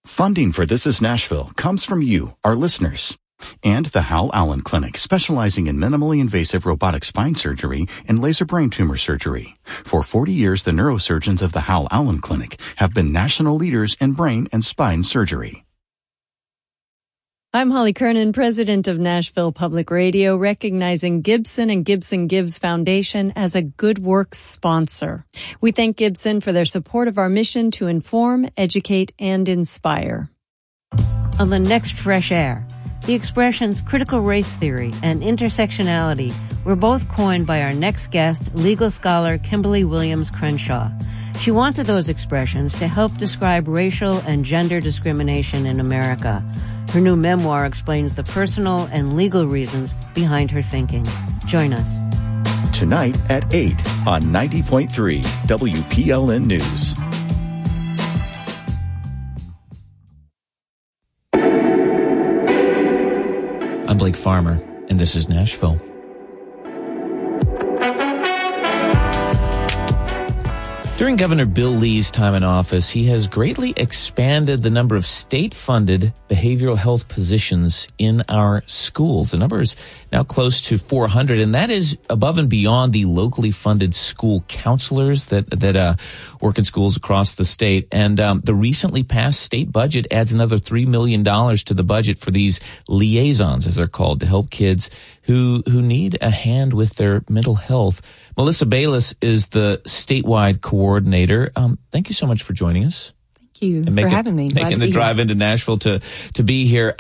Funding for This Is Nashville comes from you, our listeners, and the Hal Allen Clinic, specializing in minimally invasive robotic spine surgery and laser brain tumor surgery. For 40 years, the neurosurgeons of the Hal Allen Clinic have been national leaders in brain and spine surgery. I'm Holly Kernan, president of Nashville Public Radio, recognizing Gibson and Gibson Gives Foundation as a Good Works sponsor. We thank Gibson for their support of our mission to inform, educate, and inspire. On the next Fresh Air, the expressions critical race theory and intersectionality were both coined by our next guest, legal scholar Kimberly Williams Crenshaw. She wanted those expressions to help describe racial and gender discrimination in America. Her new memoir explains the personal and legal reasons behind her thinking. Join us. Tonight at 8 on 90.3 WPLN News. I'm Blake Farmer, and this is Nashville. During Governor Bill Lee's time in office, he has greatly expanded the number of state-funded behavioral health positions in our schools. The number is now close to 400, and that is above and beyond the locally funded school counselors that work in schools across the state. And the recently passed state budget adds another $3 million to the budget for these liaisons, as they're called, to help kids who need a hand with their mental health. Melissa Bayless is the statewide coordinator. Thank you so much for joining us. Thank you for having me. Making the drive into Nashville to be here.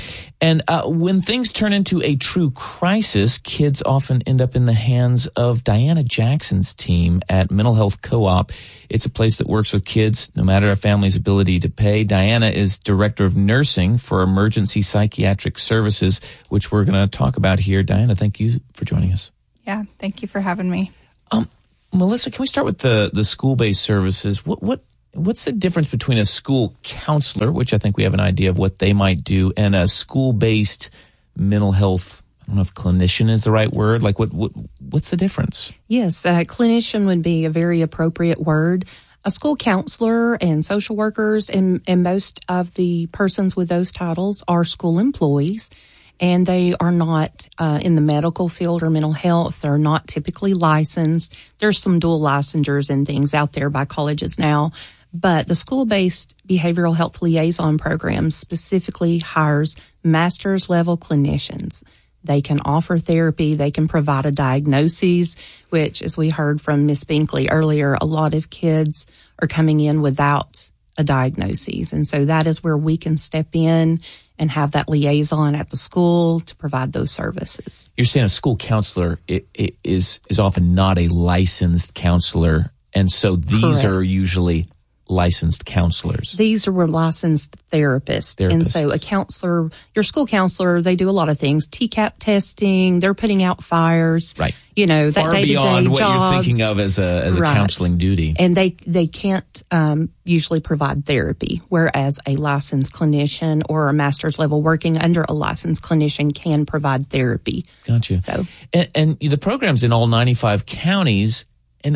And when things turn into a true crisis, kids often end up in the hands of Diana Jackson's team at Mental Health Co-op. It's a place that works with kids, no matter a family's ability to pay. Diana is director of nursing for Emergency Psychiatric Services, which we're going to talk about here. Diana, thank you for joining us. Yeah, thank you for having me. Melissa, can we start with the school-based services? What's the difference between a school counselor, which I think we have an idea of what they might do, and a school-based mental health? I don't know if clinician is the right word. Like, what's the difference? Yes, clinician would be a very appropriate word. A school counselor and social workers and most of the persons with those titles are school employees. And they are not in the medical field or mental health. They're not typically licensed. There's some dual licensures and things out there by colleges now. But the school-based behavioral health liaison program specifically hires master's level clinicians. They can offer therapy. They can provide a diagnosis, which, as we heard from Ms. Binkley earlier, a lot of kids are coming in without a diagnosis. And so that is where we can step in and have that liaison at the school to provide those services. You're saying a school counselor is often not a licensed counselor, and so these are usually licensed counselors. These are licensed therapists. And so a counselor, your school counselor, they do a lot of things. TCAP testing, they're putting out fires. Right. You know, that day-to-day jobs. Far beyond what you're thinking of as a counseling duty. And they can't usually provide therapy, whereas a licensed clinician or a master's level working under a licensed clinician can provide therapy. Gotcha. So, and the program's in all 95 counties, and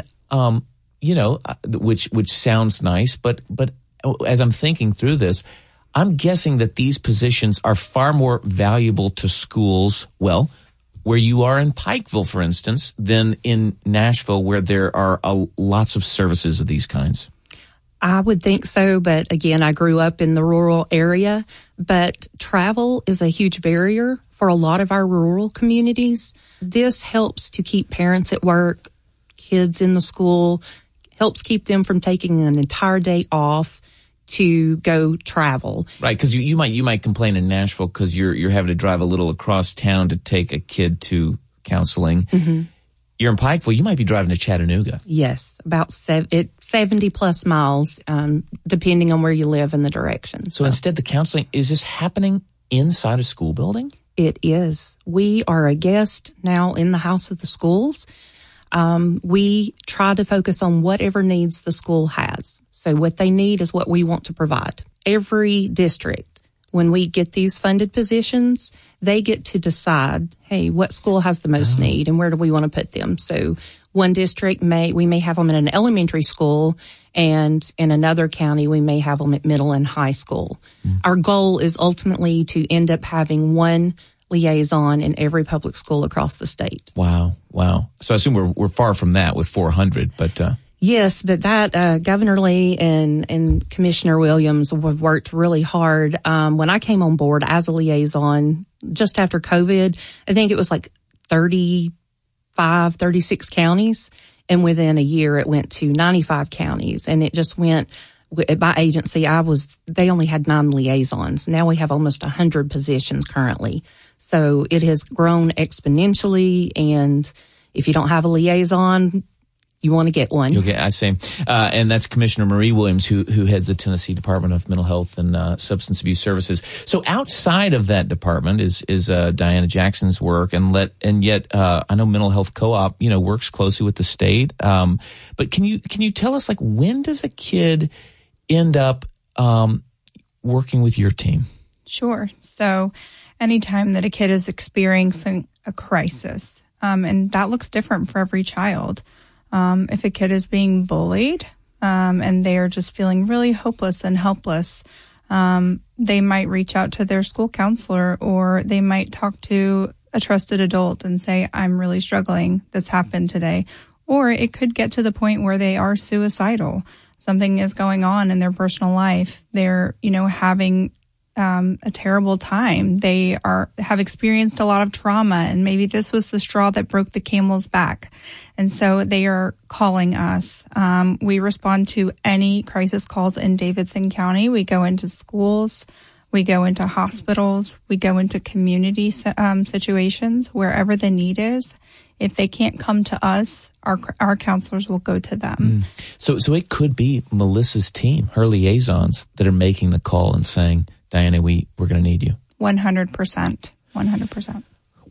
which sounds nice, but as I'm thinking through this, I'm guessing that these positions are far more valuable to schools, well, where you are in Pikeville, for instance, than in Nashville, where there are lots of services of these kinds. I would think so, but again, I grew up in the rural area, but travel is a huge barrier for a lot of our rural communities. This helps to keep parents at work, kids in the school, helps keep them from taking an entire day off to go travel. Right, because you might complain in Nashville because you're having to drive a little across town to take a kid to counseling. Mm-hmm. You're in Pikeville, you might be driving to Chattanooga. Yes, about 70 plus miles, depending on where you live and the direction. So instead, the counseling, is this happening inside a school building? It is. We are a guest now in the House of the Schools. We try to focus on whatever needs the school has. So what they need is what we want to provide. Every district when we get these funded positions, they get to decide, hey, what school has the most need and where do we want to put them? So one district we may have them in an elementary school, and in another county, we may have them at middle and high school. Our goal is ultimately to end up having one liaison in every public school across the state. Wow. So I assume we're far from that with 400, but yes, but that Governor Lee and Commissioner Williams have worked really hard. When I came on board as a liaison just after COVID, I think it was like 36 counties, and within a year it went to 95 counties, and it just went by agency. They only had 9 liaisons. Now we have almost 100 positions currently. So it has grown exponentially, and if you don't have a liaison, you want to get one. Okay, I see. And that's Commissioner Marie Williams, who heads the Tennessee Department of Mental Health and Substance Abuse Services. So outside of that department is Diana Jackson's work, and yet I know Mental Health Co-op, works closely with the state. But can you tell us, like, when does a kid end up working with your team? Sure. So anytime that a kid is experiencing a crisis, and that looks different for every child. If a kid is being bullied, and they are just feeling really hopeless and helpless, they might reach out to their school counselor, or they might talk to a trusted adult and say, I'm really struggling. This happened today. Or it could get to the point where they are suicidal. Something is going on in their personal life. They're, having a terrible time. They have experienced a lot of trauma, and maybe this was the straw that broke the camel's back. And so they are calling us. We respond to any crisis calls in Davidson County. We go into schools. We go into hospitals. We go into community situations, wherever the need is. If they can't come to us, our counselors will go to them. So it could be Melissa's team, her liaisons, that are making the call and saying, Diana, we're going to need you. 100%. 100%.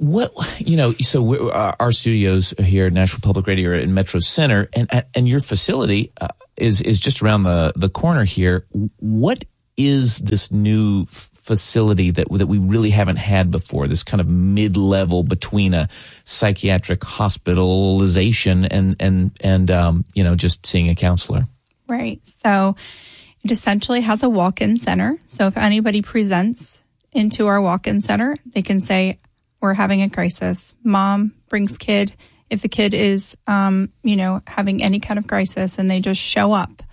So our studios here at Nashville Public Radio are in Metro Center, and your facility is just around the corner here. What is this new facility that we really haven't had before? This kind of mid-level between a psychiatric hospitalization and just seeing a counselor. Right. So it essentially has a walk-in center. So if anybody presents into our walk-in center, they can say, we're having a crisis. Mom brings kid. If the kid is, having any kind of crisis and they just show up,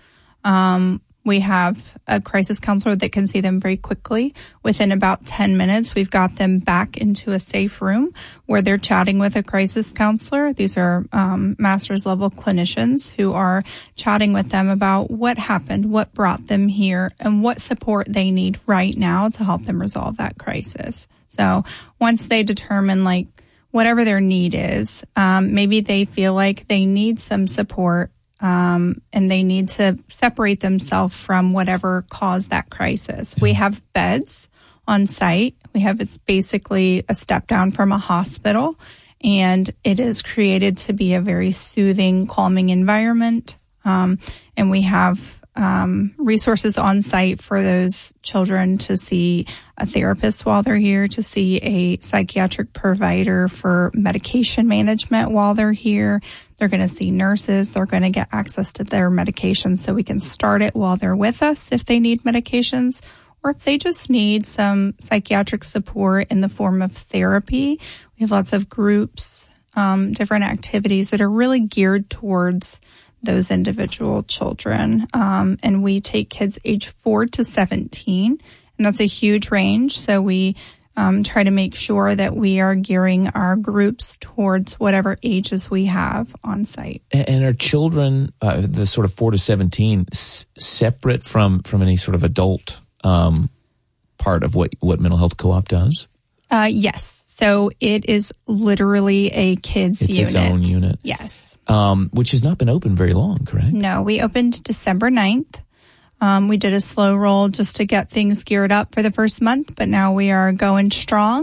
we have a crisis counselor that can see them very quickly. Within about 10 minutes, we've got them back into a safe room where they're chatting with a crisis counselor. These are master's level clinicians who are chatting with them about what happened, what brought them here, and what support they need right now to help them resolve that crisis. So once they determine whatever their need is, maybe they feel like they need some support, and they need to separate themselves from whatever caused that crisis. We have beds on site. It's basically a step down from a hospital, and it is created to be a very soothing, calming environment. And we have resources on site for those children to see a therapist while they're here, to see a psychiatric provider for medication management while they're here. They're going to see nurses. They're going to get access to their medications so we can start it while they're with us if they need medications, or if they just need some psychiatric support in the form of therapy. We have lots of groups, different activities that are really geared towards those individual children. And we take kids age 4 to 17, and that's a huge range. So we try to make sure that we are gearing our groups towards whatever ages we have on site. And are children, the sort of 4 to 17, separate from any sort of adult part of what Mental Health Co-op does? Yes. So it is literally a kids unit. It's its own unit. Yes. Which has not been open very long, correct? No, we opened December 9th. We did a slow roll just to get things geared up for the first month, but now we are going strong.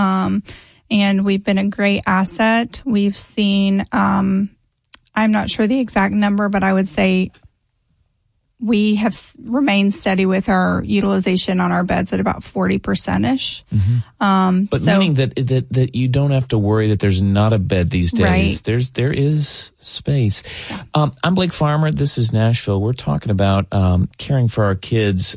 And we've been a great asset. We've seen, I'm not sure the exact number, but I would say we have remained steady with our utilization on our beds at about 40%-ish. But meaning that you don't have to worry that there's not a bed these days. Right. There is space. Yeah. I'm Blake Farmer. This is Nashville. We're talking about caring for our kids,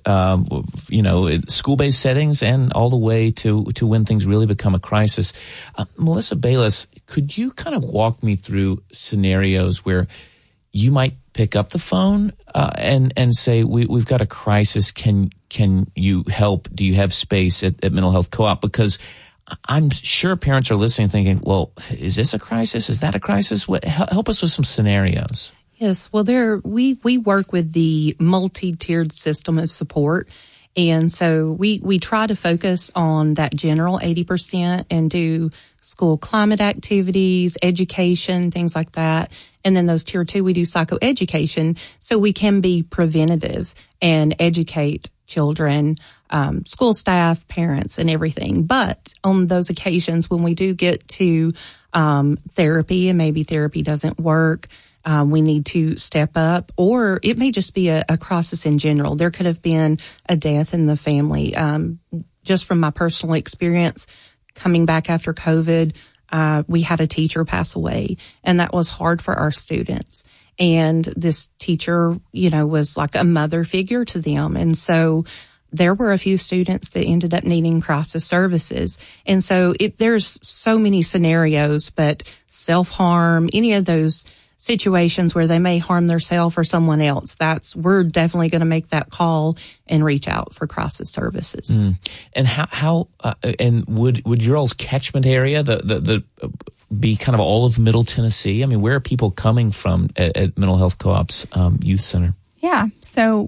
school-based settings and all the way to when things really become a crisis. Melissa Bayless, could you kind of walk me through scenarios where you might pick up the phone and say, we've got a crisis. Can you help? Do you have space at Mental Health Co-op? Because I'm sure parents are listening thinking, well, is this a crisis? Is that a crisis? Help us with some scenarios. Yes. Well, we work with the multi-tiered system of support. And so we try to focus on that general 80% and do school climate activities, education, things like that. And then those tier 2, we do psychoeducation, so we can be preventative and educate children, school staff, parents, and everything. But on those occasions when we do get to therapy and maybe therapy doesn't work, we need to step up, or it may just be a crisis in general. There could have been a death in the family. Just from my personal experience, coming back after COVID, we had a teacher pass away, and that was hard for our students. And this teacher, was like a mother figure to them. And so there were a few students that ended up needing crisis services. And so there's so many scenarios, but self-harm, any of those situations where they may harm themselves or someone else, we're definitely going to make that call and reach out for crisis services. And how and would your all's catchment area the be kind of all of Middle Tennessee? I mean, where are people coming from at Mental Health Co-op's youth center? Yeah, so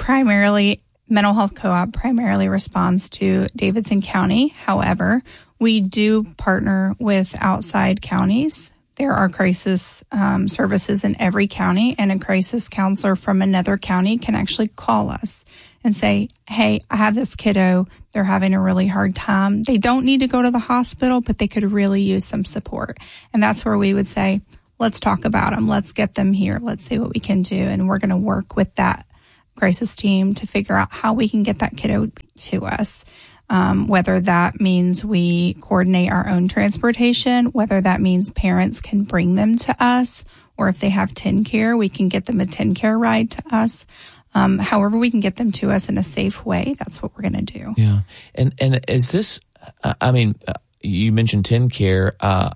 Mental Health Co-op primarily responds to Davidson County. However, we do partner with outside counties. There are crisis services in every county, and a crisis counselor from another county can actually call us and say, hey, I have this kiddo. They're having a really hard time. They don't need to go to the hospital, but they could really use some support. And that's where we would say, let's talk about them. Let's get them here. Let's see what we can do. And we're going to work with that crisis team to figure out how we can get that kiddo to us. Whether that means we coordinate our own transportation, whether that means parents can bring them to us, or if they have TennCare, we can get them a TennCare ride to us. However we can get them to us in a safe way, that's what we're going to do. Yeah. And is this, you mentioned TennCare.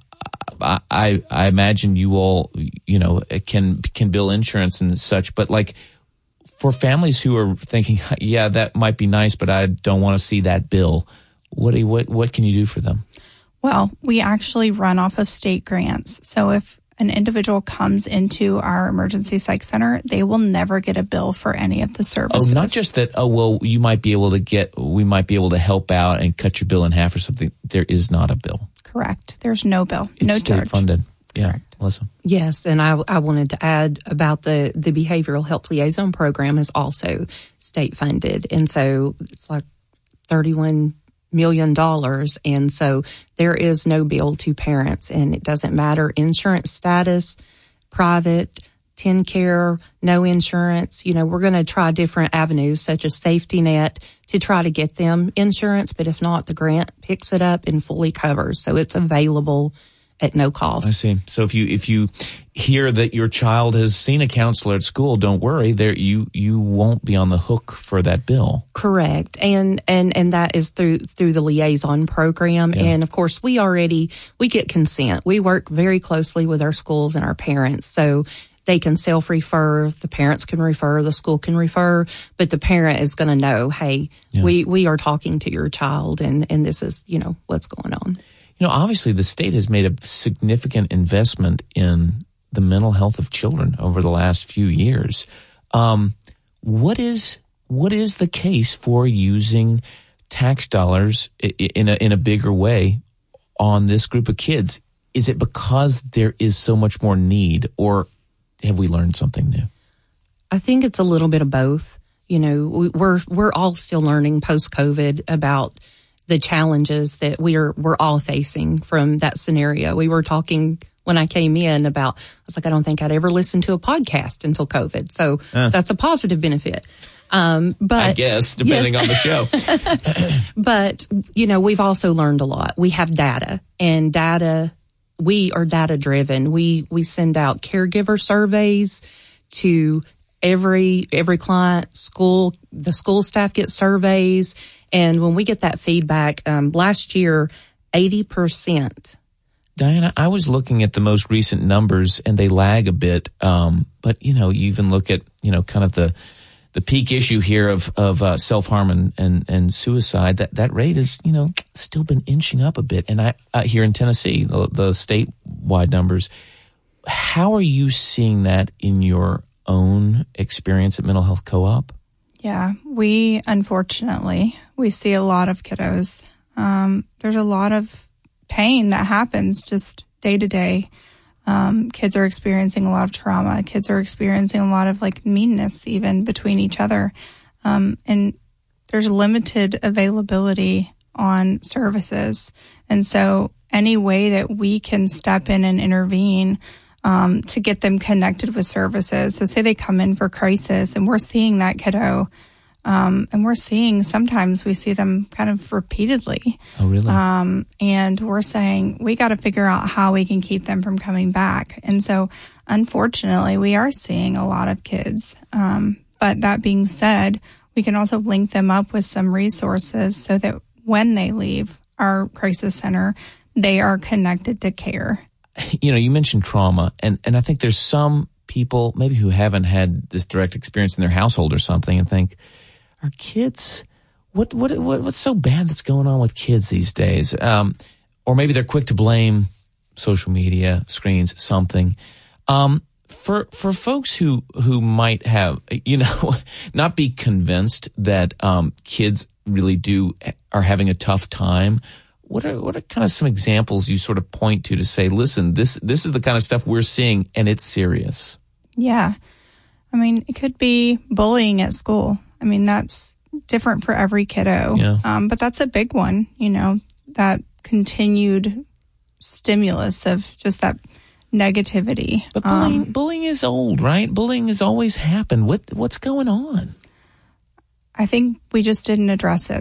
I imagine you all, can bill insurance and such, but like, for families who are thinking, yeah, that might be nice, but I don't want to see that bill, what can you do for them? Well, we actually run off of state grants. So if an individual comes into our emergency psych center, they will never get a bill for any of the services. Oh, not just that, we might be able to help out and cut your bill in half or something. There is not a bill. Correct. There's no bill. It's no state charge. Funded. Yeah. Correct. Melissa. Yes, and I wanted to add about the Behavioral Health Liaison Program is also state funded. And so it's like $31 million. And so there is no bill to parents, and it doesn't matter insurance status, private, TennCare, no insurance. We're going to try different avenues such as Safety Net to try to get them insurance. But if not, the grant picks it up and fully covers. So it's available at no cost. I see. So if you hear that your child has seen a counselor at school, don't worry. You won't be on the hook for that bill. Correct. And that is through the liaison program. Yeah. And of course we get consent. We work very closely with our schools and our parents. So they can self-refer, the parents can refer, the school can refer, but the parent is going to know, hey, yeah, we are talking to your child and this is, what's going on. Obviously the state has made a significant investment in the mental health of children over the last few years. What is the case for using tax dollars in a bigger way on this group of kids? Is it because there is so much more need, or have we learned something new? I think it's a little bit of both. We're all still learning post-COVID about the challenges that we're all facing from that scenario. We were talking when I came in I was like, I don't think I'd ever listen to a podcast until COVID. So that's a positive benefit. But I guess, depending on the show. But, we've also learned a lot. We have data, and we are data driven. We send out caregiver surveys to every client, school. The school staff get surveys. And when we get that feedback, last year, 80%. Diana, I was looking at the most recent numbers and they lag a bit. But you even look at, kind of the peak issue here of self-harm and suicide. That rate is, still been inching up a bit. And I here in Tennessee, the statewide numbers, how are you seeing that in your own experience at Mental Health Co-op? Yeah, unfortunately, we see a lot of kiddos. There's a lot of pain that happens just day to day. Kids are experiencing a lot of trauma. Kids are experiencing a lot of meanness even between each other. And there's limited availability on services. And so any way that we can step in and intervene to get them connected with services. So say they come in for crisis and we're seeing that kiddo, and we're seeing, sometimes we see them kind of repeatedly. Oh, really? And we're saying we got to figure out how we can keep them from coming back. And so unfortunately we are seeing a lot of kids. But that being said, we can also link them up with some resources so that when they leave our crisis center, they are connected to care. You mentioned trauma, and I think there's some people maybe who haven't had this direct experience in their household or something and think, are kids, what's so bad that's going on with kids these days? Or maybe they're quick to blame social media, screens, something. For folks who might have, not be convinced that kids really are having a tough time, what are kind of some examples you sort of point to say, listen, this is the kind of stuff we're seeing and it's serious? Yeah. I mean, it could be bullying at school. I mean, that's different for every kiddo. Yeah. But that's a big one, that continued stimulus of just that negativity. But bullying is old, right? Bullying has always happened. What's going on? I think we just didn't address it.